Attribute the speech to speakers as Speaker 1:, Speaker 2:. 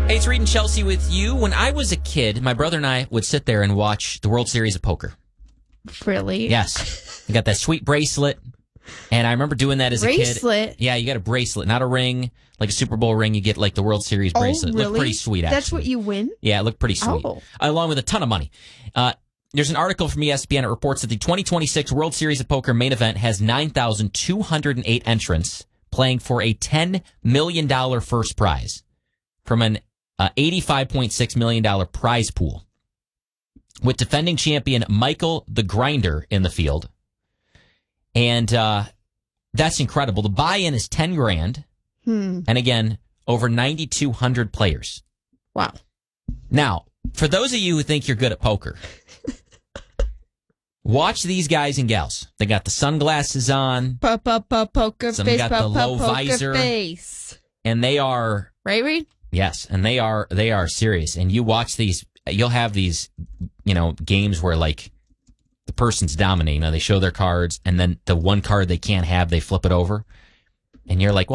Speaker 1: Hey, it's Reed and Chelsea with you. When I was a kid, my brother and I would sit there and watch the World Series of Poker.
Speaker 2: Really?
Speaker 1: Yes. You got that sweet bracelet. And I remember doing that as a kid.
Speaker 2: Bracelet?
Speaker 1: Yeah, you got a bracelet, not a ring. Like a Super Bowl ring, you get like the World Series bracelet.
Speaker 2: Oh, really?
Speaker 1: It looked pretty sweet, actually.
Speaker 2: That's what you win?
Speaker 1: Yeah, it looked pretty sweet.
Speaker 2: Oh.
Speaker 1: Along with a ton of money. There's an article from ESPN. It reports that the 2026 World Series of Poker main event has 9,208 entrants playing for a $10 million first prize from an $85.6 million prize pool, with defending champion Michael the Grinder in the field. And that's incredible. The buy-in is $10,000. And again, over 9,200 players.
Speaker 2: Wow.
Speaker 1: Now, for those of you who think you're good at poker, watch these guys and gals. They got the sunglasses on.
Speaker 2: Poker
Speaker 1: Some
Speaker 2: face.
Speaker 1: got the low
Speaker 2: Poker
Speaker 1: visor.
Speaker 2: face.
Speaker 1: And they are...
Speaker 2: Right, Reed?
Speaker 1: Yes, and they are serious. And you watch these, you'll have these, games where like the person's dominating. They show their cards, and then the one card they can't have, they flip it over. And you're like, well,